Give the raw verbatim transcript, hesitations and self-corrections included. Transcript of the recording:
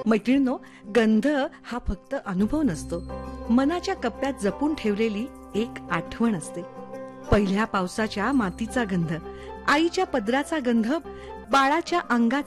मैत्रिणींनो, गंध हा फक्त अनुभव नसतो, मनाच्या कप्प्यात जपून ठेवलेली एक आठवण असते. पहिल्या पावसाच्या मातीचा गंध, आईच्या पदराचा गंध, बाळाच्या अंगाचा